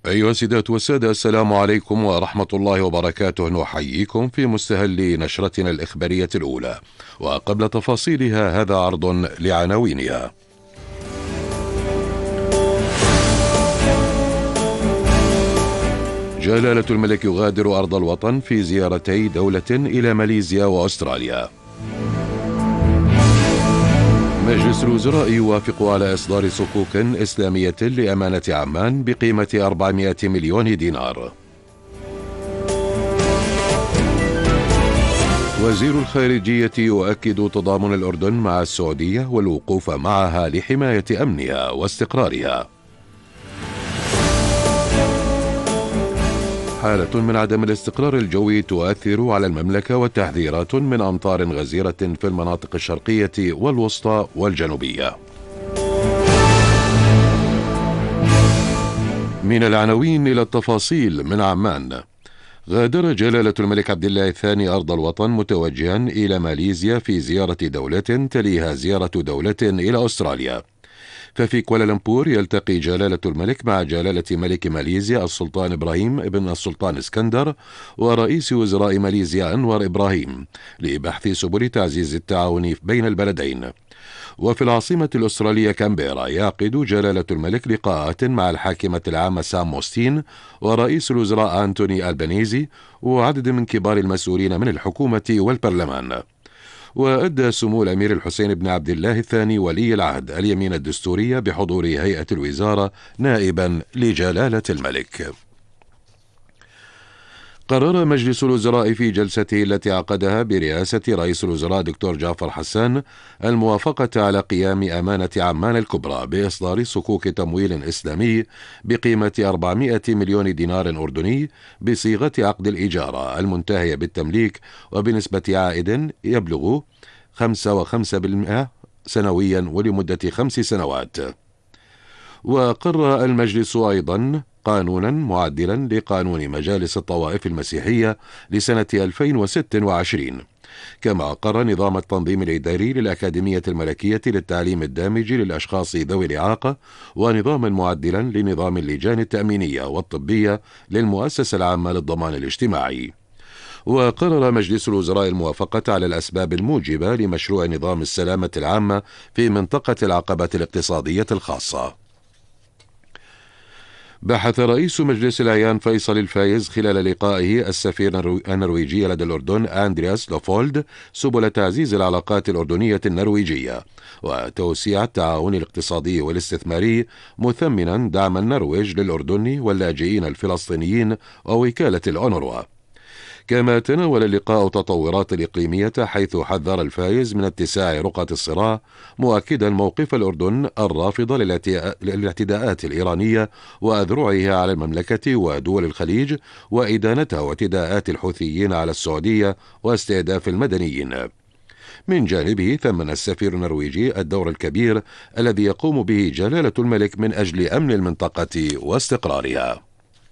أيها السيدات والسادة، السلام عليكم ورحمة الله وبركاته. نحييكم في مستهل نشرتنا الإخبارية الأولى، وقبل تفاصيلها هذا عرض لعناوينها. جلالة الملك يغادر أرض الوطن في زيارتي دولة إلى ماليزيا وأستراليا. مجلس الوزراء يوافق على إصدار صكوك إسلامية لأمانة عمان بقيمة 400 مليون دينار. وزير الخارجية يؤكد تضامن الأردن مع السعودية والوقوف معها لحماية أمنها واستقرارها. حالة من عدم الاستقرار الجوي تؤثر على المملكة، وتحذيرات من أمطار غزيرة في المناطق الشرقية والوسطى والجنوبية. من العناوين إلى التفاصيل. من عمان، غادر جلالة الملك عبد الله الثاني أرض الوطن متوجها إلى ماليزيا في زيارة دولة تليها زيارة دولة إلى أستراليا. ففي كوالالمبور يلتقي جلالة الملك مع جلالة ملك ماليزيا السلطان إبراهيم ابن السلطان اسكندر ورئيس وزراء ماليزيا أنور إبراهيم لبحث سبل تعزيز التعاون بين البلدين. وفي العاصمة الأسترالية كامبيرا يعقد جلالة الملك لقاءات مع الحاكمة العامة سام موستين ورئيس الوزراء أنتوني ألبانيزي وعدد من كبار المسؤولين من الحكومة والبرلمان. وأدى سمو الأمير الحسين بن عبد الله الثاني ولي العهد اليمين الدستورية بحضور هيئة الوزارة نائبا لجلالة الملك. قرر مجلس الوزراء في جلسته التي عقدها برئاسة رئيس الوزراء دكتور جعفر حسان الموافقة على قيام أمانة عمان الكبرى بإصدار صكوك تمويل إسلامي بقيمة 400 مليون دينار أردني بصيغة عقد الإجارة المنتهية بالتمليك وبنسبة عائد يبلغ 5.5% سنويا ولمدة 5 سنوات. وقرر المجلس أيضا قانونا معدلا لقانون مجالس الطوائف المسيحية لسنة 2026، كما أقر نظام التنظيم الإداري للأكاديمية الملكية للتعليم الدامج للأشخاص ذوي الإعاقة، ونظاما معدلا لنظام اللجان التأمينية والطبية للمؤسسة العامة للضمان الاجتماعي. وقرر مجلس الوزراء الموافقة على الأسباب الموجبة لمشروع نظام السلامة العامة في منطقة العقبة الاقتصادية الخاصة. بحث رئيس مجلس الأعيان فيصل الفايز خلال لقائه السفير النرويجي لدى الأردن أندرياس لوفولد سبل تعزيز العلاقات الأردنية النرويجية وتوسيع التعاون الاقتصادي والاستثماري، مثمنا دعم النرويج للأردن واللاجئين الفلسطينيين ووكالة الأونروا. كما تناول اللقاء تطورات الإقليمية، حيث حذر الفايز من اتساع رقعة الصراع، مؤكدا موقف الأردن الرافض للاعتداءات الإيرانية وأذرعها على المملكة ودول الخليج، وإدانتها واعتداءات الحوثيين على السعودية واستهداف المدنيين. من جانبه ثمن السفير النرويجي الدور الكبير الذي يقوم به جلالة الملك من أجل أمن المنطقة واستقرارها.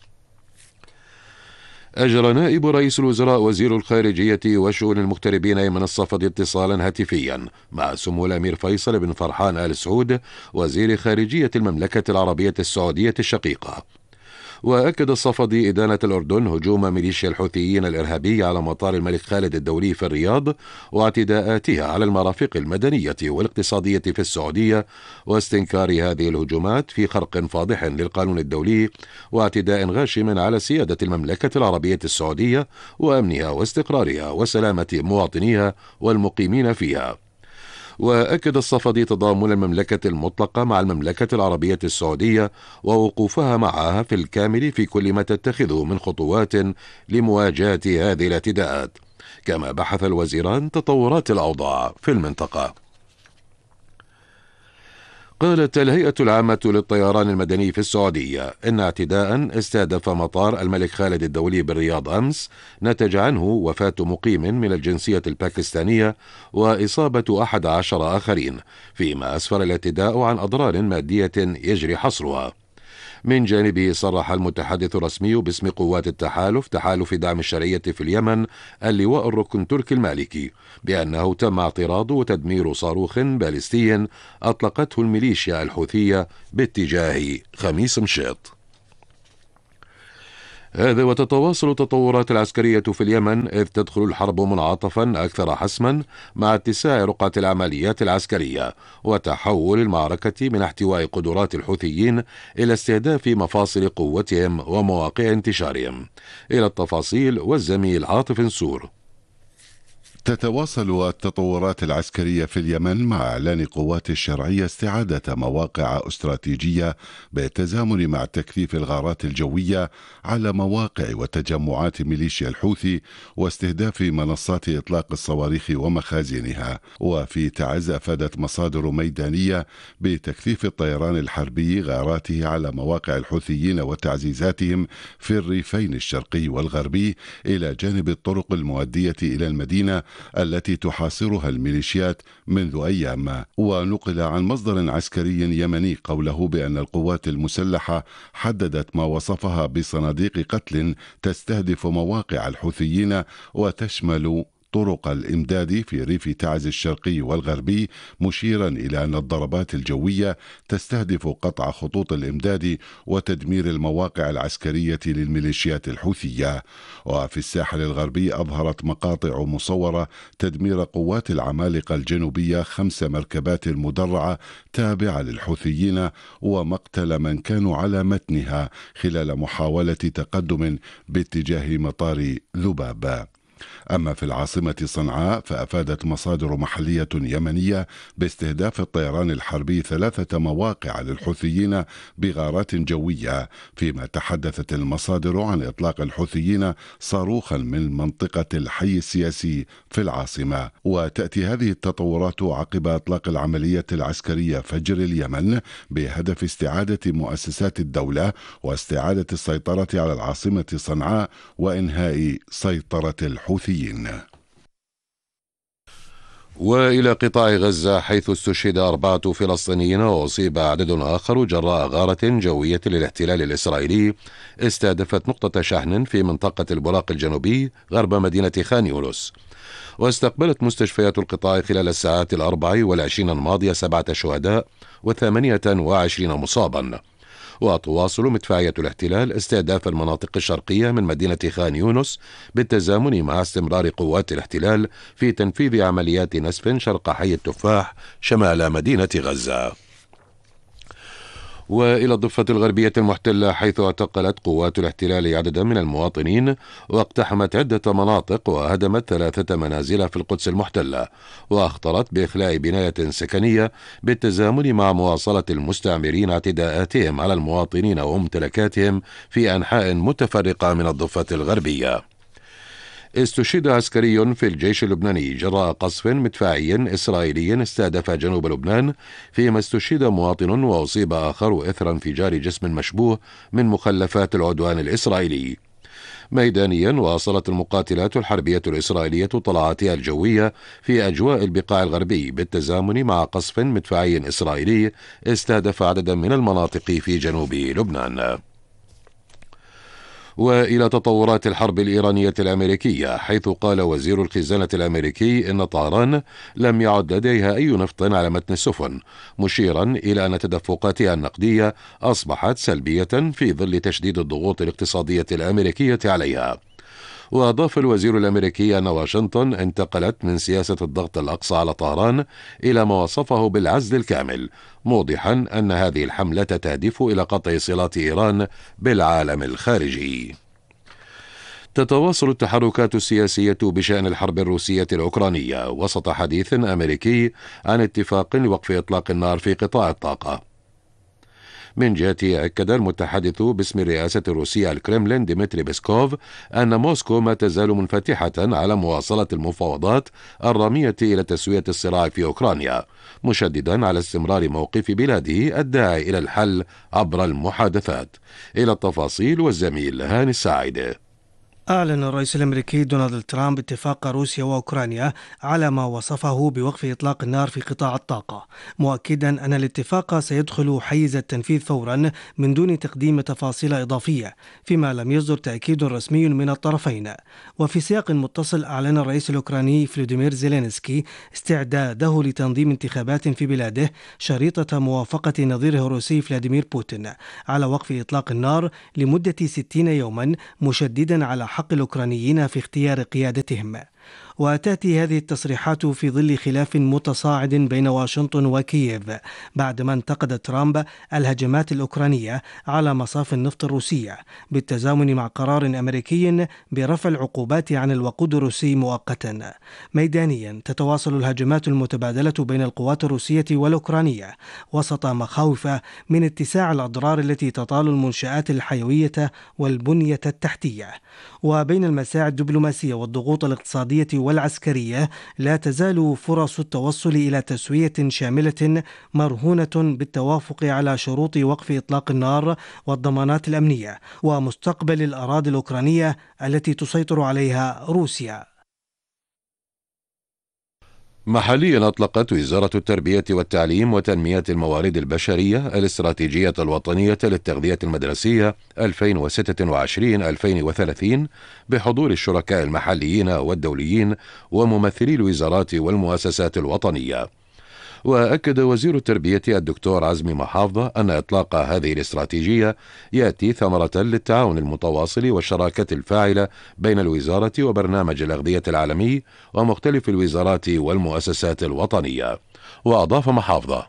أجرى نائب رئيس الوزراء وزير الخارجية وشؤون المغتربين أيمن الصفدي اتصالا هاتفيا مع سمو الأمير فيصل بن فرحان آل سعود وزير خارجية المملكة العربية السعودية الشقيقة. وأكد الصفدي إدانة الأردن هجوم ميليشيا الحوثيين الإرهابي على مطار الملك خالد الدولي في الرياض واعتداءاتها على المرافق المدنية والاقتصادية في السعودية، واستنكار هذه الهجومات في خرق فاضح للقانون الدولي واعتداء غاشم على سيادة المملكة العربية السعودية وأمنها واستقرارها وسلامة مواطنيها والمقيمين فيها. وأكد الصفدي تضامن المملكة المطلقة مع المملكة العربية السعودية ووقوفها معها في الكامل في كل ما تتخذه من خطوات لمواجهة هذه الاعتداءات. كما بحث الوزيران تطورات الأوضاع في المنطقة. قالت الهيئة العامة للطيران المدني في السعودية إن اعتداء استهدف مطار الملك خالد الدولي بالرياض أمس نتج عنه وفاة مقيم من الجنسية الباكستانية وإصابة 11 آخرين، فيما أسفر الاعتداء عن أضرار مادية يجري حصرها. من جانبه صرح المتحدث الرسمي باسم قوات تحالف دعم الشرعية في اليمن اللواء الركن تركي المالكي بأنه تم اعتراض وتدمير صاروخ باليستي أطلقته الميليشيا الحوثية باتجاه خميس مشيط. هذا وتتواصل التطورات العسكرية في اليمن، إذ تدخل الحرب منعطفا أكثر حسما مع اتساع رقعة العمليات العسكرية وتحول المعركة من احتواء قدرات الحوثيين إلى استهداف مفاصل قوتهم ومواقع انتشارهم. إلى التفاصيل والزميل عاطف نسور. تتواصل التطورات العسكرية في اليمن مع إعلان قوات الشرعية استعادة مواقع استراتيجية بالتزامن مع تكثيف الغارات الجوية على مواقع وتجمعات ميليشيا الحوثي واستهداف منصات إطلاق الصواريخ ومخازنها. وفي تعز أفادت مصادر ميدانية بتكثيف الطيران الحربي غاراته على مواقع الحوثيين وتعزيزاتهم في الريفين الشرقي والغربي إلى جانب الطرق المؤدية إلى المدينة التي تحاصرها الميليشيات منذ أيام. ونقل عن مصدر عسكري يمني قوله بأن القوات المسلحة حددت ما وصفها بصناديق قتل تستهدف مواقع الحوثيين وتشمل طرق الإمداد في ريف تعز الشرقي والغربي، مشيرا إلى أن الضربات الجوية تستهدف قطع خطوط الإمداد وتدمير المواقع العسكرية للميليشيات الحوثية. وفي الساحل الغربي أظهرت مقاطع مصورة تدمير قوات العمالقة الجنوبية 5 مركبات مدرعة تابعة للحوثيين ومقتل من كانوا على متنها خلال محاولة تقدم باتجاه مطار ذباب. أما في العاصمة صنعاء فأفادت مصادر محلية يمنية باستهداف الطيران الحربي 3 مواقع للحوثيين بغارات جوية، فيما تحدثت المصادر عن إطلاق الحوثيين صاروخا من منطقة الحي السياسي في العاصمة. وتأتي هذه التطورات عقب إطلاق العملية العسكرية فجر اليمن بهدف استعادة مؤسسات الدولة واستعادة السيطرة على العاصمة صنعاء وإنهاء سيطرة الحوثيين. وإلى قطاع غزة، حيث استشهد 4 فلسطينيين وأصيب عدد آخر جراء غارة جوية للاحتلال الإسرائيلي استهدفت نقطة شحن في منطقة البراق الجنوبي غرب مدينة خان يونس. واستقبلت مستشفيات القطاع خلال الساعات 24 الماضية 7 شهداء و28 مصابا. وتواصل مدفعية الاحتلال استهداف المناطق الشرقية من مدينة خان يونس بالتزامن مع استمرار قوات الاحتلال في تنفيذ عمليات نسف شرق حي التفاح شمال مدينة غزة. وإلى الضفة الغربية المحتلة، حيث اعتقلت قوات الاحتلال عددا من المواطنين واقتحمت عدة مناطق وهدمت 3 منازل في القدس المحتلة، وأخطرت بإخلاء بناية سكنية بالتزامن مع مواصلة المستعمرين اعتداءاتهم على المواطنين وممتلكاتهم في أنحاء متفرقة من الضفة الغربية. استشهد عسكري في الجيش اللبناني جراء قصف مدفعي إسرائيلي استهدف جنوب لبنان، فيما استشهد مواطن وأصيب آخر إثر انفجار جسم مشبوه من مخلفات العدوان الإسرائيلي. ميدانيا، واصلت المقاتلات الحربية الإسرائيلية طلعاتها الجوية في أجواء البقاع الغربي بالتزامن مع قصف مدفعي إسرائيلي استهدف عددا من المناطق في جنوب لبنان. وإلى تطورات الحرب الإيرانية الأمريكية، حيث قال وزير الخزانة الأمريكي إن طهران لم يعد لديها أي نفط على متن السفن، مشيرا إلى أن تدفقاتها النقدية أصبحت سلبية في ظل تشديد الضغوط الاقتصادية الأمريكية عليها. وأضاف الوزير الأمريكي أن واشنطن انتقلت من سياسة الضغط الأقصى على طهران إلى ما وصفه بالعزل الكامل، موضحا أن هذه الحملة تهدف إلى قطع صلات إيران بالعالم الخارجي. تتواصل التحركات السياسية بشأن الحرب الروسية الأوكرانية وسط حديث أمريكي عن اتفاق لوقف إطلاق النار في قطاع الطاقة. من جهته، أكد المتحدث باسم الرئاسة الروسية الكرملين ديمتري بيسكوف أن موسكو ما تزال منفتحة على مواصلة المفاوضات الرامية إلى تسوية الصراع في أوكرانيا، مشددا على استمرار موقف بلاده الداعي إلى الحل عبر المحادثات. إلى التفاصيل والزميل هاني السعيد. أعلن الرئيس الأمريكي دونالد ترامب اتفاق روسيا وأوكرانيا على ما وصفه بوقف إطلاق النار في قطاع الطاقة، مؤكدا أن الاتفاق سيدخل حيز التنفيذ فورا من دون تقديم تفاصيل إضافية، فيما لم يصدر تأكيد رسمي من الطرفين. وفي سياق متصل، أعلن الرئيس الأوكراني فلوديمير زيلينسكي استعداده لتنظيم انتخابات في بلاده شريطة موافقة نظيره الروسي فلاديمير بوتين على وقف إطلاق النار لمدة 60 يوما، مشددا على حق الأوكرانيين في اختيار قيادتهم. وتأتي هذه التصريحات في ظل خلاف متصاعد بين واشنطن وكييف بعدما انتقد ترامب الهجمات الأوكرانية على مصاف النفط الروسية، بالتزامن مع قرار أمريكي برفع العقوبات عن الوقود الروسي مؤقتا. ميدانيا، تتواصل الهجمات المتبادلة بين القوات الروسية والأوكرانية وسط مخاوف من اتساع الأضرار التي تطال المنشآت الحيوية والبنية التحتية. وبين المساعي الدبلوماسية والضغوط الاقتصادية والعسكرية، لا تزال فرص التوصل إلى تسوية شاملة مرهونة بالتوافق على شروط وقف إطلاق النار والضمانات الأمنية ومستقبل الأراضي الأوكرانية التي تسيطر عليها روسيا. محليا، أطلقت وزارة التربية والتعليم وتنمية الموارد البشرية الاستراتيجية الوطنية للتغذية المدرسية 2026-2030 بحضور الشركاء المحليين والدوليين وممثلي الوزارات والمؤسسات الوطنية. وأكد وزير التربية الدكتور عزمي محافظة أن إطلاق هذه الاستراتيجية يأتي ثمرة للتعاون المتواصل والشراكة الفاعلة بين الوزارة وبرنامج الأغذية العالمي ومختلف الوزارات والمؤسسات الوطنية. وأضاف محافظة: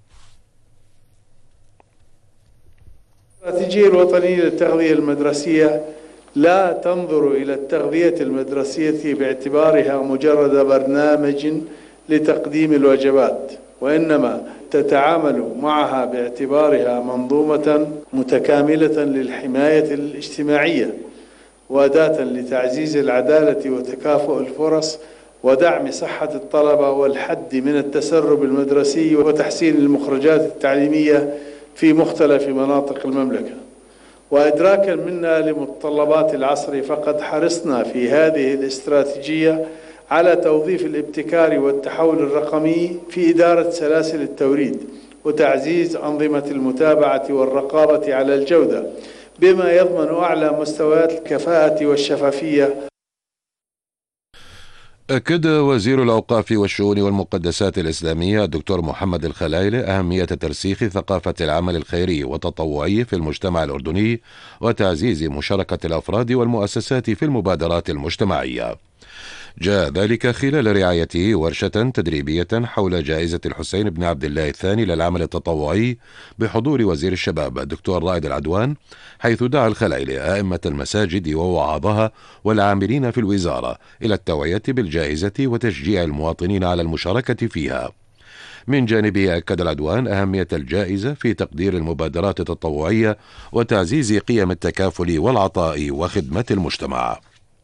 الاستراتيجية الوطنية للتغذية المدرسية لا تنظر إلى التغذية المدرسية باعتبارها مجرد برنامج لتقديم الوجبات، وإنما تتعامل معها باعتبارها منظومة متكاملة للحماية الاجتماعية وأداة لتعزيز العدالة وتكافؤ الفرص ودعم صحة الطلبة والحد من التسرب المدرسي وتحسين المخرجات التعليمية في مختلف مناطق المملكة. وإدراكا منا لمتطلبات العصر، فقد حرصنا في هذه الاستراتيجية على توظيف الابتكار والتحول الرقمي في إدارة سلاسل التوريد وتعزيز أنظمة المتابعة والرقابة على الجودة بما يضمن أعلى مستويات الكفاءة والشفافية. أكد وزير الأوقاف والشؤون والمقدسات الإسلامية الدكتور محمد الخلايلي أهمية ترسيخ ثقافة العمل الخيري والتطوعي في المجتمع الأردني وتعزيز مشاركة الأفراد والمؤسسات في المبادرات المجتمعية. جاء ذلك خلال رعايته ورشة تدريبية حول جائزة الحسين بن عبد الله الثاني للعمل التطوعي بحضور وزير الشباب الدكتور رائد العدوان، حيث دعا الخلايلي أئمة المساجد ووعاظها والعاملين في الوزارة إلى التوعية بالجائزة وتشجيع المواطنين على المشاركة فيها. من جانبه، أكد العدوان أهمية الجائزة في تقدير المبادرات التطوعية وتعزيز قيم التكافل والعطاء وخدمة المجتمع.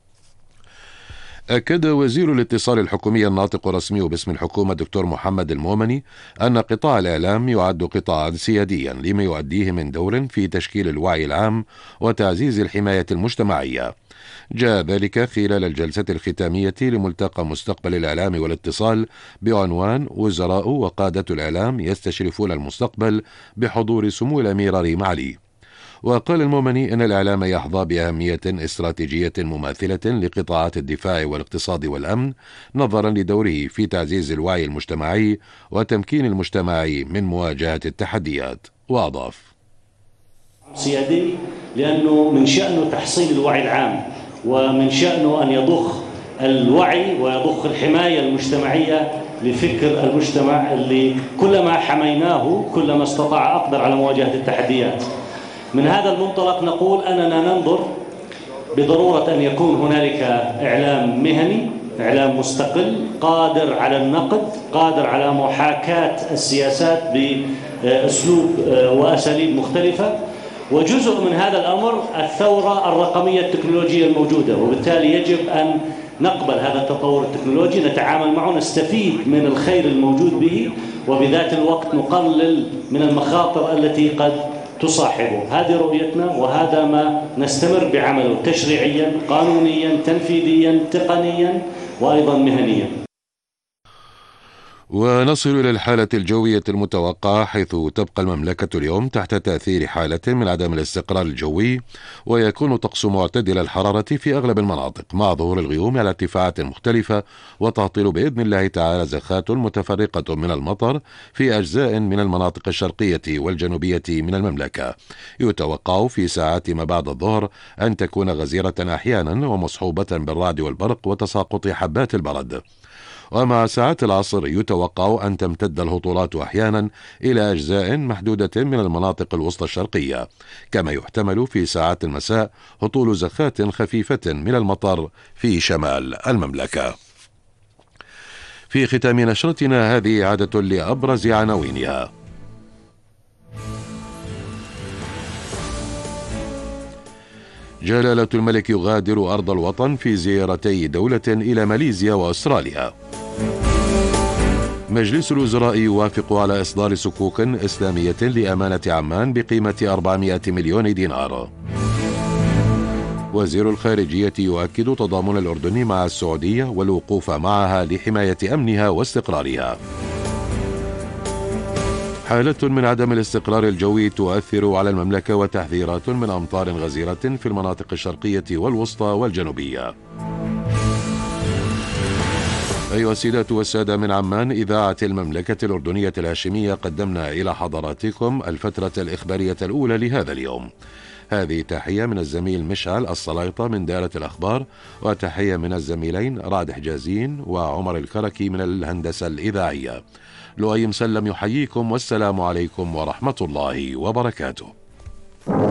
أكد وزير الاتصال الحكومي الناطق الرسمي باسم الحكومة الدكتور محمد المؤمني أن قطاع الإعلام يعد قطاعا سياديا لما يؤديه من دور في تشكيل الوعي العام وتعزيز الحماية المجتمعية. جاء ذلك خلال الجلسة الختامية لملتقى مستقبل الإعلام والاتصال بعنوان وزراء وقادة الإعلام يستشرفون المستقبل بحضور سمو الأمير ريم علي. وقال المؤمني أن الإعلام يحظى بأهمية استراتيجية مماثلة لقطاعات الدفاع والاقتصاد والأمن، نظرا لدوره في تعزيز الوعي المجتمعي وتمكين المجتمع من مواجهة التحديات. وأضاف: سيادي لأنه من شأنه تحصيل الوعي العام، ومن شأنه أن يضخ الوعي ويضخ الحماية المجتمعية لفكر المجتمع اللي كلما حميناه كلما استطاع أقدر على مواجهة التحديات. من هذا المنطلق نقول أننا ننظر بضرورة أن يكون هنالك إعلام مهني، إعلام مستقل، قادر على النقد، قادر على محاكاة السياسات بأسلوب وأساليب مختلفة. وجزء من هذا الأمر الثورة الرقمية التكنولوجية الموجودة، وبالتالي يجب أن نقبل هذا التطور التكنولوجي، نتعامل معه، نستفيد من الخير الموجود به، وبذات الوقت نقلل من المخاطر التي قد تصاحبه. هذه رؤيتنا وهذا ما نستمر بعمله تشريعيا، قانونيا، تنفيذيا، تقنيا، وأيضا مهنيا. ونصل إلى الحالة الجوية المتوقعة، حيث تبقى المملكة اليوم تحت تأثير حالة من عدم الاستقرار الجوي، ويكون طقس معتدل الحرارة في أغلب المناطق مع ظهور الغيوم على ارتفاعات مختلفة، وتهطل بإذن الله تعالى زخات متفرقة من المطر في أجزاء من المناطق الشرقية والجنوبية من المملكة. يتوقع في ساعات ما بعد الظهر أن تكون غزيرة أحيانا ومصحوبة بالرعد والبرق وتساقط حبات البرد. ومع ساعات العصر يتوقع أن تمتد الهطولات أحيانا إلى أجزاء محدودة من المناطق الوسطى الشرقية، كما يحتمل في ساعات المساء هطول زخات خفيفة من المطر في شمال المملكة. في ختام نشرتنا هذه إعادة لأبرز عناوينها. جلالة الملك يغادر أرض الوطن في زيارتي دولة إلى ماليزيا وأستراليا. مجلس الوزراء يوافق على إصدار صكوك إسلامية لأمانة عمان بقيمة 400 مليون دينار. وزير الخارجية يؤكد تضامن الأردن مع السعودية والوقوف معها لحماية أمنها واستقرارها. حالة من عدم الاستقرار الجوي تؤثر على المملكة وتحذيرات من أمطار غزيرة في المناطق الشرقية والوسطى والجنوبية. أيها السيدات والسادة، من عمان إذاعة المملكة الأردنية الهاشمية قدمنا إلى حضراتكم الفترة الإخبارية الأولى لهذا اليوم. هذه تحية من الزميل مشعل السلايطة من دائرة الأخبار، وتحية من الزميلين رعد حجازين وعمر الكركي من الهندسة الإذاعية. لؤي مسلم يحييكم، والسلام عليكم ورحمة الله وبركاته.